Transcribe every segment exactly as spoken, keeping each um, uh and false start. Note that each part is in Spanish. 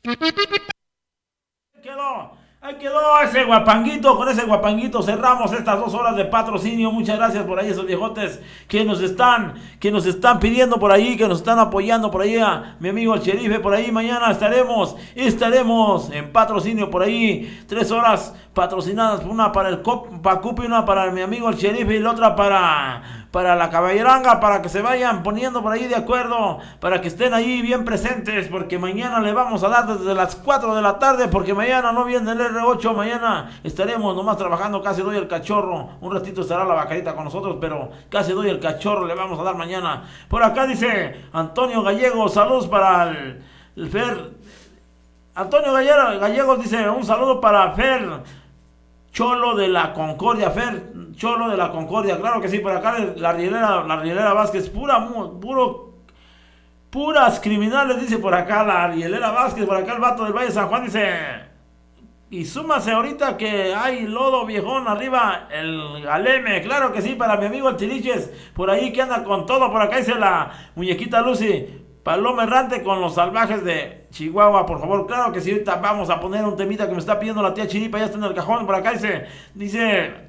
Quedó, ahí quedó ese guapanguito, con ese guapanguito cerramos estas dos horas de patrocinio. Muchas gracias por ahí esos viejotes que nos están, que nos están pidiendo por ahí, que nos están apoyando por ahí, a mi amigo el Sherife por ahí. Mañana estaremos, estaremos en patrocinio por ahí, tres horas patrocinadas, una para el Pacupi, una para mi amigo el Sherife y la otra para, para la caballeranga, para que se vayan poniendo por ahí de acuerdo, para que estén ahí bien presentes, porque mañana le vamos a dar desde las cuatro de la tarde, porque mañana no viene el R ocho, mañana estaremos nomás trabajando, casi doy el cachorro, un ratito estará la vacarita con nosotros, pero casi doy el cachorro, le vamos a dar mañana. Por acá dice Antonio Gallego, saludos para el, el Fer. Antonio Gallego, Gallegos dice, un saludo para Fer Cholo de la Concordia, Fer Cholo de la Concordia, claro que sí, por acá la rielera, la rielera Vázquez, pura, puro, puras criminales, dice por acá la rielera Vázquez, por acá el vato del Valle de San Juan dice, y súmase ahorita que hay lodo viejón arriba el Galeme, claro que sí, para mi amigo el Tiliches, por ahí que anda con todo, por acá dice la muñequita Lucy, Paloma Errante con los salvajes de Chihuahua, por favor, claro que sí, ahorita vamos a poner un temita que me está pidiendo la tía Chiripa, ya está en el cajón, por acá dice, dice,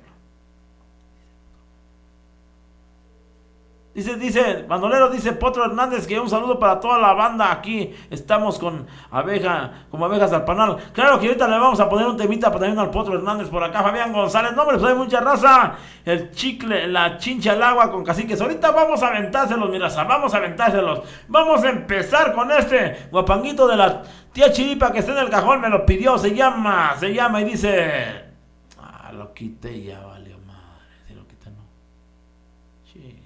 dice, dice, bandolero, dice Potro Hernández, que un saludo para toda la banda, aquí estamos con abeja, como abejas al panal, claro que ahorita le vamos a poner un temita para también al Potro Hernández, por acá Fabián González, no, hombre, pues hay mucha raza, el chicle, la chincha al agua con caciques, ahorita vamos a aventárselos, mira, vamos a aventárselos, vamos a empezar con este guapanguito de la tía Chiripa que está en el cajón, me lo pidió, se llama, se llama y dice, ah, lo quité ya, valió madre, si lo quité no, sí.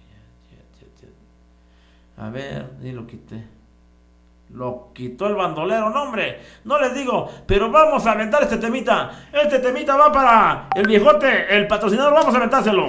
A ver, y lo quité. Lo quitó el bandolero, no hombre, no les digo, pero vamos a aventar este temita. Este temita va para el viejote, el patrocinador, vamos a aventárselo.